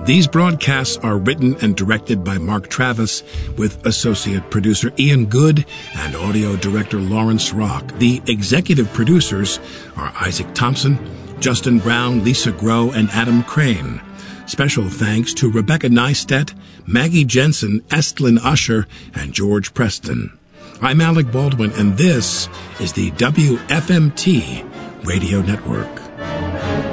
These broadcasts are written and directed by Mark Travis, with associate producer Ian Good and audio director Lawrence Rock. The executive producers are Isaac Thompson, Justin Brown, Lisa Groh, and Adam Crane. Special thanks to Rebecca Neistat, Maggie Jensen, Estlin Usher, and George Preston. I'm Alec Baldwin, and this is the WFMT Radio Network.